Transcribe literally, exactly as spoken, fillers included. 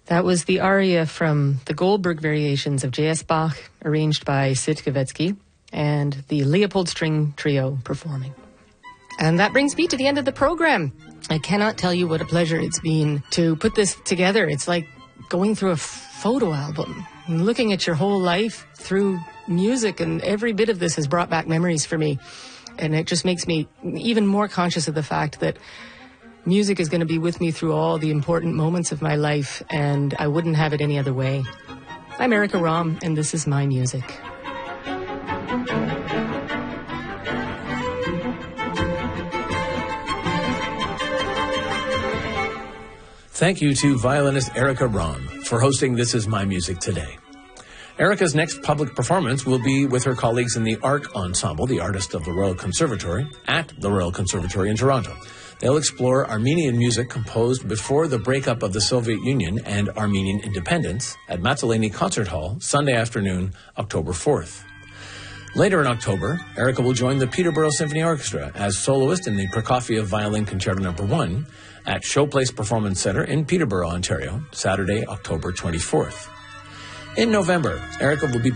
That was the aria from the Goldberg Variations of J S. Bach, arranged by Sid Kavetsky, and the Leopold String Trio performing. And that brings me to the end of the program. I cannot tell you what a pleasure it's been to put this together. It's like going through a photo album and looking at your whole life through music, and every bit of this has brought back memories for me. And it just makes me even more conscious of the fact that music is going to be with me through all the important moments of my life, and I wouldn't have it any other way. I'm Erica Romm, and this is my music. Thank you to violinist Erica Romm for hosting This Is My Music today. Erica's next public performance will be with her colleagues in the ARC Ensemble, the Artist of the Royal Conservatory, at the Royal Conservatory in Toronto. They'll explore Armenian music composed before the breakup of the Soviet Union and Armenian independence at Matsaleni Concert Hall, Sunday afternoon, October fourth. Later in October, Erica will join the Peterborough Symphony Orchestra as soloist in the Prokofiev Violin Concerto Number one at Showplace Performance Centre in Peterborough, Ontario, Saturday, October twenty-fourth. In November, Erica will be